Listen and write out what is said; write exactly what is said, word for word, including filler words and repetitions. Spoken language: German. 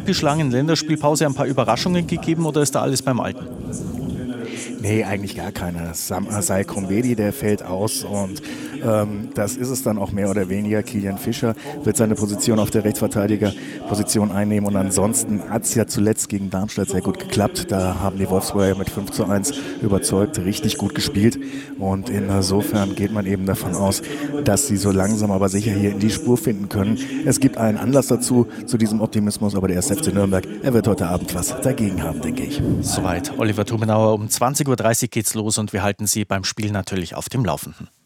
angeschlagenen Länderspielpause ein paar Überraschungen gegeben oder ist da alles beim Alten? Nee, eigentlich gar keine. Sam Asai Krumbedi, der fällt aus und ähm, das ist es dann auch mehr oder weniger. Kilian Fischer wird seine Position auf der Rechtsverteidigerposition einnehmen und ansonsten hat es ja zuletzt gegen Darmstadt sehr gut geklappt. Da haben die Wolfsburger mit fünf zu eins überzeugt, richtig gut gespielt und insofern geht man eben davon aus, dass sie so langsam aber sicher hier in die Spur finden können. Es gibt einen Anlass dazu, zu diesem Optimismus, aber der erste F C Nürnberg, er wird heute Abend was dagegen haben, denke ich. Soweit Oliver Tumenauer. Um zwanzig Uhr dreißig geht's los und wir halten Sie beim Spiel natürlich auf dem Laufenden.